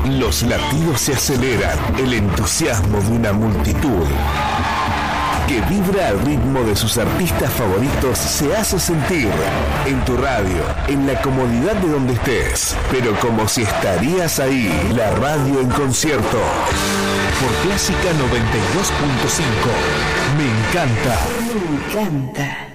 Los latidos se aceleran, el entusiasmo de una multitud que vibra al ritmo de sus artistas favoritos se hace sentir en tu radio, en la comodidad de donde estés, pero como si estarías ahí. La radio en concierto por Clásica 92.5. Me encanta. Me encanta.